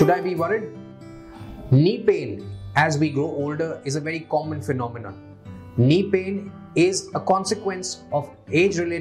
Should I be worried? Knee pain as we grow older is a very common phenomenon. Knee pain is a consequence of age-related